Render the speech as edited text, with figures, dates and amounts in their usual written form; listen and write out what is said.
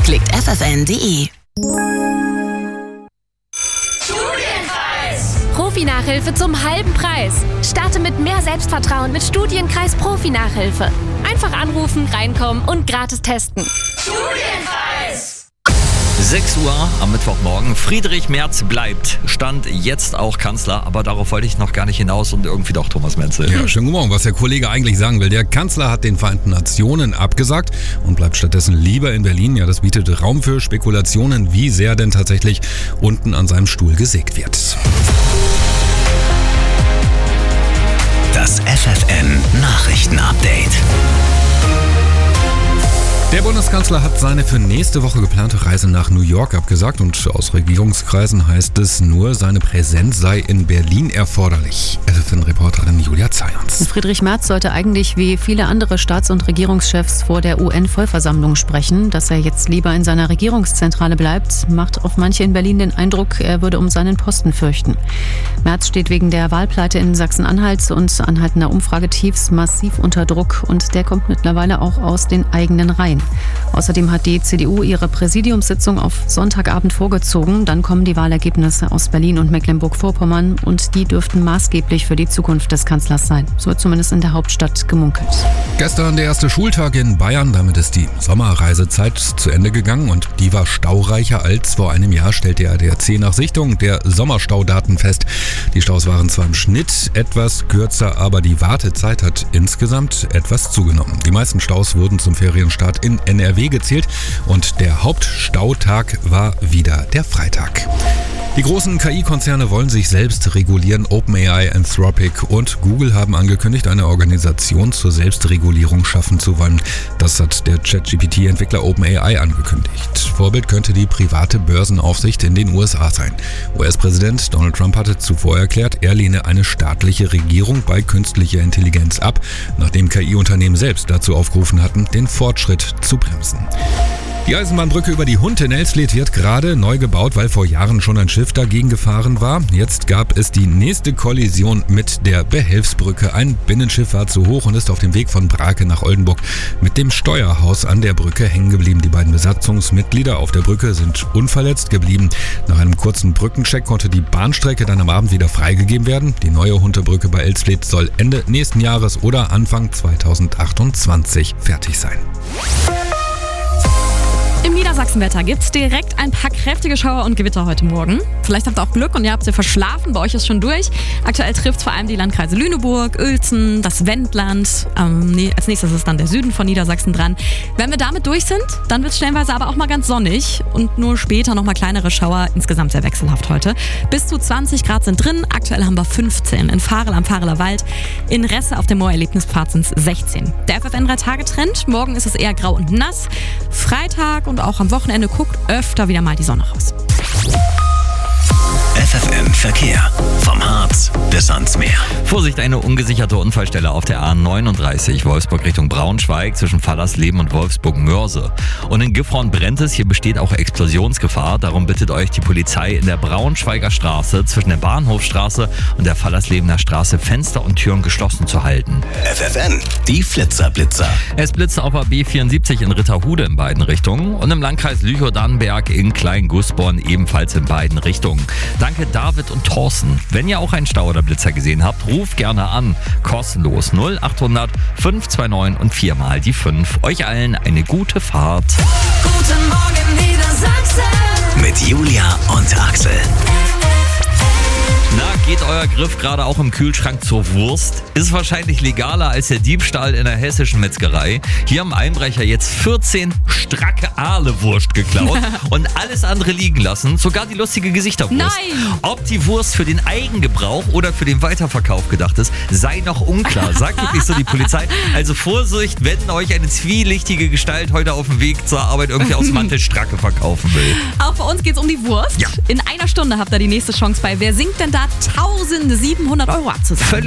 klickt ffn.de. Profi-Nachhilfe zum halben Preis. Starte mit mehr Selbstvertrauen mit Studienkreis Profi-Nachhilfe. Einfach anrufen, reinkommen und gratis testen. Studienkreis! 6 Uhr am Mittwochmorgen. Friedrich Merz bleibt. Stand jetzt auch Kanzler, aber darauf wollte ich noch gar nicht hinaus und irgendwie doch Thomas Menzel. Ja, schönen guten Morgen. Was der Kollege eigentlich sagen will. Der Kanzler hat den Vereinten Nationen abgesagt und bleibt stattdessen lieber in Berlin. Ja, das bietet Raum für Spekulationen, wie sehr denn tatsächlich unten an seinem Stuhl gesägt wird. Das FFN-Nachrichten-Update. Der Bundeskanzler hat seine für nächste Woche geplante Reise nach New York abgesagt und aus Regierungskreisen heißt es nur, seine Präsenz sei in Berlin erforderlich. FFN-Reporterin Julia Zayons. Friedrich Merz sollte eigentlich wie viele andere Staats- und Regierungschefs vor der UN-Vollversammlung sprechen. Dass er jetzt lieber in seiner Regierungszentrale bleibt, macht auf manche in Berlin den Eindruck, er würde um seinen Posten fürchten. Merz steht wegen der Wahlpleite in Sachsen-Anhalt und anhaltender Umfragetiefs massiv unter Druck und der kommt mittlerweile auch aus den eigenen Reihen. Außerdem hat die CDU ihre Präsidiumssitzung auf Sonntagabend vorgezogen. Dann kommen die Wahlergebnisse aus Berlin und Mecklenburg-Vorpommern und die dürften maßgeblich für die Zukunft des Kanzlers sein. So wird zumindest in der Hauptstadt gemunkelt. Gestern der erste Schultag in Bayern. Damit ist die Sommerreisezeit zu Ende gegangen und die war staureicher als vor einem Jahr, stellt der ADAC nach Sichtung der Sommerstaudaten fest. Die Staus waren zwar im Schnitt etwas kürzer, aber die Wartezeit hat insgesamt etwas zugenommen. Die meisten Staus wurden zum Ferienstart in NRW gezählt und der Hauptstautag war wieder der Freitag. Die großen KI-Konzerne wollen sich selbst regulieren. OpenAI, Anthropic und Google haben angekündigt, eine Organisation zur Selbstregulierung schaffen zu wollen. Das hat der ChatGPT-Entwickler OpenAI angekündigt. Vorbild könnte die private Börsenaufsicht in den USA sein. US-Präsident Donald Trump hatte zuvor erklärt, er lehne eine staatliche Regierung bei künstlicher Intelligenz ab, nachdem KI-Unternehmen selbst dazu aufgerufen hatten, den Fortschritt zu bremsen. Die Eisenbahnbrücke über die Hund in Elsfleth wird gerade neu gebaut, weil vor Jahren schon ein Schiff dagegen gefahren war. Jetzt gab es die nächste Kollision mit der Behelfsbrücke. Ein Binnenschiff war zu hoch und ist auf dem Weg von Brake nach Oldenburg mit dem Steuerhaus an der Brücke hängen geblieben. Die beiden Besatzungsmitglieder auf der Brücke sind unverletzt geblieben. Nach einem kurzen Brückencheck konnte die Bahnstrecke dann am Abend wieder freigegeben werden. Die neue Hunterbrücke bei Elsfleth soll Ende nächsten Jahres oder Anfang 2028 fertig sein. Im Niedersachsenwetter gibt's direkt ein paar kräftige Schauer und Gewitter heute Morgen. Vielleicht habt ihr auch Glück und ihr habt sie verschlafen, bei euch ist schon durch. Aktuell trifft vor allem die Landkreise Lüneburg, Uelzen, das Wendland. Als nächstes ist dann der Süden von Niedersachsen dran. Wenn wir damit durch sind, dann wird es stellenweise aber auch mal ganz sonnig und nur später nochmal kleinere Schauer. Insgesamt sehr wechselhaft heute. Bis zu 20 Grad sind drin, aktuell haben wir 15 in Varel am Vareler Wald. In Resse auf dem Moorerlebnispfad sind es 16. Der FFN 3-Tage-Trend, morgen ist es eher grau und nass. Freitag und auch am Wochenende guckt öfter wieder mal die Sonne raus. FFN Verkehr. Vom Harz bis ans Meer. Vorsicht, eine ungesicherte Unfallstelle auf der A39 Wolfsburg Richtung Braunschweig zwischen Fallersleben und Wolfsburg-Mörse. Und in Gifhorn brennt es, hier besteht auch Explosionsgefahr. Darum bittet euch die Polizei in der Braunschweiger Straße zwischen der Bahnhofstraße und der Fallerslebener Straße Fenster und Türen geschlossen zu halten. FFN, die Flitzer-Blitzer. Es blitzt auf der B74 in Ritterhude in beiden Richtungen und im Landkreis Lüchow-Dannenberg in Klein-Gusborn ebenfalls in beiden Richtungen. Danke David und Thorsten. Wenn ihr auch einen Stau oder Blitzer gesehen habt, ruft gerne an. Kostenlos 0800 529 und 4 mal die 5. Euch allen eine gute Fahrt. Guten Morgen Niedersachsen. Mit Julia und Axel. Na, geht euer Griff gerade auch im Kühlschrank zur Wurst? Ist wahrscheinlich legaler als der Diebstahl in der hessischen Metzgerei. Hier haben Einbrecher jetzt 14 stracke Ahlewurst geklaut und alles andere liegen lassen. Sogar die lustige Gesichterwurst. Nein! Ob die Wurst für den Eigengebrauch oder für den Weiterverkauf gedacht ist, sei noch unklar. Sagt wirklich so die Polizei. Also Vorsicht, wenn euch eine zwielichtige Gestalt heute auf dem Weg zur Arbeit irgendwie aus Mantelstracke verkaufen will. Auch bei uns geht's um die Wurst. Ja. In einer Stunde habt ihr die nächste Chance bei Wer singt denn da 1700 € abzusagen.